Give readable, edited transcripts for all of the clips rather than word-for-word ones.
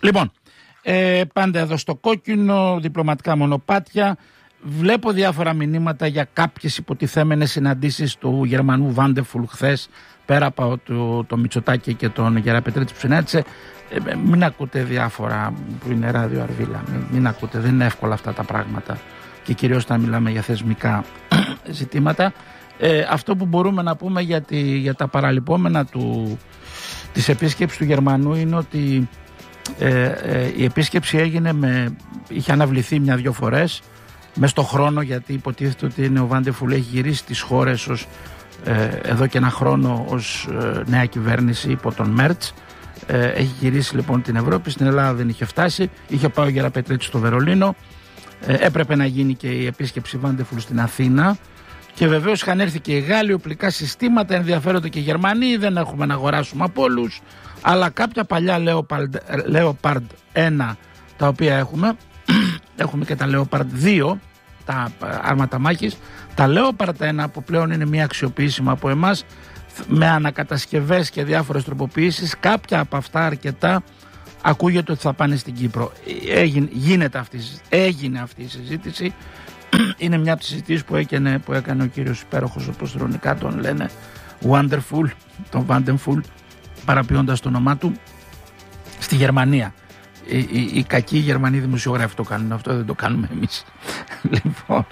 Λοιπόν, πάντα εδώ στο Κόκκινο, διπλωματικά μονοπάτια. Βλέπω διάφορα μηνύματα για κάποιες υποτιθέμενες συναντήσεις του Γερμανού Βάντεφουλ χθες, πέρα από το Μητσοτάκη και τον Γεραπετρίτη που συνάντησε. Μην ακούτε διάφορα που είναι ράδιο Αρβίλα. Μην ακούτε, δεν είναι εύκολα αυτά τα πράγματα. Και κυρίως όταν μιλάμε για θεσμικά ζητήματα. Αυτό που μπορούμε να πούμε για τα παραλυπόμενα της επίσκεψης του Γερμανού είναι ότι η επίσκεψη είχε αναβληθεί 1-2 φορές μες στο χρόνο, γιατί υποτίθεται ότι ο Βάντεφουλ έχει γυρίσει στις χώρες εδώ και 1 χρόνο ως νέα κυβέρνηση υπό τον Μέρτς. Έχει γυρίσει λοιπόν την Ευρώπη, στην Ελλάδα δεν είχε φτάσει, είχε πάει ο Γεραπετρίτης στο Βερολίνο, έπρεπε να γίνει και η επίσκεψη Βάντεφουλ στην Αθήνα και βεβαίως είχαν έρθει και οι Γάλλοι, οπλικά συστήματα, ενδιαφέρονται και οι Γερμανοί, δεν έχουμε να αγοράσουμε από όλους, αλλά κάποια παλιά Leopard 1 τα οποία έχουμε και τα Leopard 2, τα άρματα μάχης. Τα Leopard 1 που πλέον είναι μία αξιοποιήσιμα από εμάς, με ανακατασκευές και διάφορες τροποποιήσεις, κάποια από αυτά αρκετά ακούγεται ότι θα πάνε στην Κύπρο. Έγινε αυτή η συζήτηση. Είναι μια από τις συζητήσεις που έκανε ο κύριος υπέροχος, όπως ειρωνικά τον λένε, Wonderful, τον Vandenful, παραποιώντας το όνομά του, στη Γερμανία. Οι κακοί Γερμανοί δημοσιογράφοι το κάνουν αυτό, δεν το κάνουμε εμείς. Λοιπόν,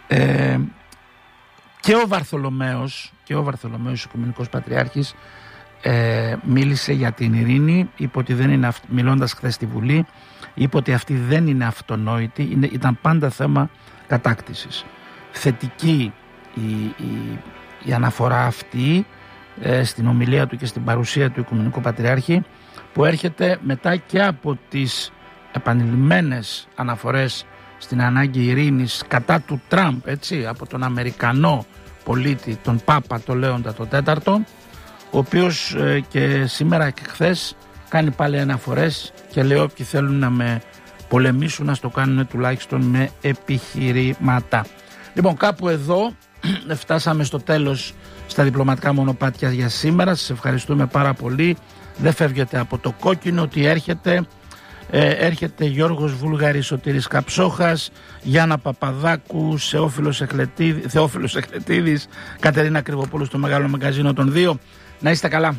και ο Βαρθολομαίος, Οικουμενικός Πατριάρχης, μίλησε για την ειρήνη, είπε ότι δεν είναι, μιλώντας χθες στη Βουλή, είπε ότι αυτή δεν είναι αυτονόητη, ήταν πάντα θέμα κατάκτησης. Θετική η αναφορά αυτή στην ομιλία του και στην παρουσία του Οικουμενικού Πατριάρχη, που έρχεται μετά και από τις επανειλημμένες αναφορές στην ανάγκη ειρήνης κατά του Τραμπ, έτσι, από τον Αμερικανό πολίτη, τον Πάπα, τον Λέοντα τον Τέταρτο, ο οποίος και σήμερα και χθες κάνει πάλι αναφορές και λέει όποιοι θέλουν να με πολεμήσουν να το κάνουν τουλάχιστον με επιχειρήματα. Λοιπόν, κάπου εδώ φτάσαμε στο τέλος στα διπλωματικά μονοπάτια για σήμερα. Σας ευχαριστούμε πάρα πολύ. Δεν φεύγετε από το Κόκκινο, ότι έρχεται Γιώργος Βούλγαρης, Σωτήρης Καψόχας, Γιάννα Παπαδάκου, Θεόφιλος Εχλετίδης, Κατερίνα Κρυβοπούλου στο Μεγάλο Μαγκαζίνο των 2. Να είστε καλά.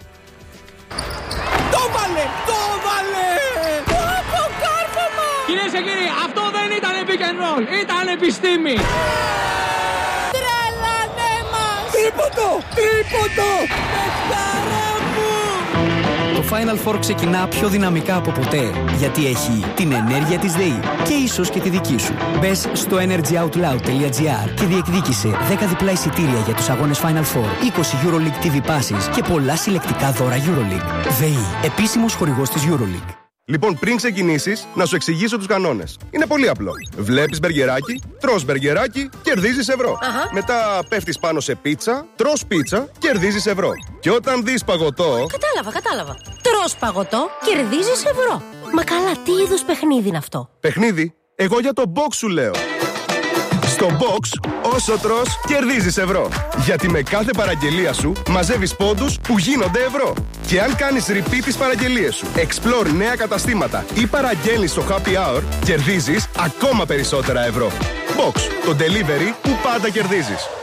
Το βάλε! Πω κάρφωμα! Κυρίες και κύριοι, αυτό δεν ήταν pick and roll, ήταν επιστήμη. Τρελανέ μας! Τρίποντο! Παιχτάρα μου! Το Final Four ξεκινά πιο δυναμικά από ποτέ, γιατί έχει την ενέργεια της ΔΕΗ και ίσως και τη δική σου. Μπες στο energyoutloud.gr και διεκδίκησε 10 διπλά εισιτήρια για τους αγώνες Final Four, 20 EuroLeague TV passes και πολλά συλλεκτικά δώρα EuroLeague. ΔΕΗ, επίσημος χορηγός της EuroLeague. Λοιπόν, πριν ξεκινήσεις, να σου εξηγήσω τους κανόνες. Είναι πολύ απλό. Βλέπεις μπεργκεράκι, τρως μπεργκεράκι, κερδίζεις ευρώ. Μετά πέφτεις πάνω σε πίτσα, τρως πίτσα, κερδίζεις ευρώ. Και όταν δεις παγωτό... Κατάλαβα. Τρως παγωτό, κερδίζεις ευρώ. Μα καλά, τι είδους παιχνίδι είναι αυτό? Παιχνίδι? Εγώ για το box σου λέω. Στο box, όσο τρως, κερδίζεις ευρώ. Γιατί με κάθε παραγγελία σου μαζεύεις πόντους που γίνονται ευρώ. Και αν κάνεις repeat τις παραγγελίες σου, explore νέα καταστήματα ή παραγγέλνεις στο happy hour, κερδίζεις ακόμα περισσότερα ευρώ. Box, το delivery που πάντα κερδίζεις.